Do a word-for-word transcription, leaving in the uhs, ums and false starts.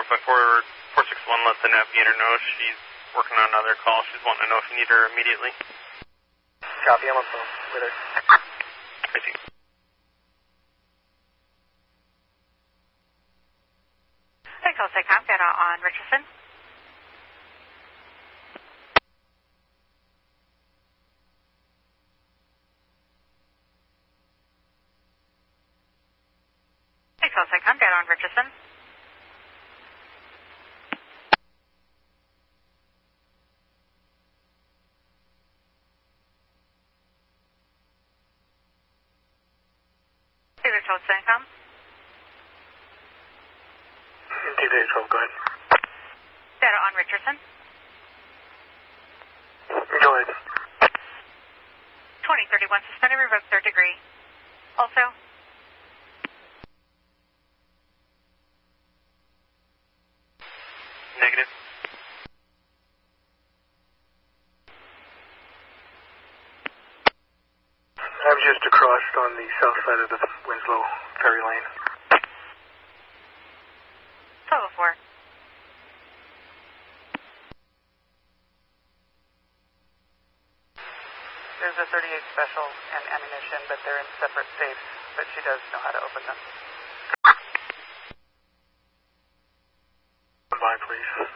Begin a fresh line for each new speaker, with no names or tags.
five four, four six one, let the navigator know she's working on another call. She's wanting to know if you need her immediately.
Copy, I'm on phone with her.
I see.
Hey, Cosecom, data on Richardson. Hey, Cosecom, data on Richardson. Hey, Cosecom.
T V twelve, go ahead.
Data on Richardson.
Go ahead.
twenty thirty-one, suspended, revoked, third degree. Also.
Negative.
I'm just across on the south side of the Winslow ferry lane.
twelve oh four.
There's a thirty-eight special and ammunition, but they're in separate safes, but she does know how to open them.
Bye, please.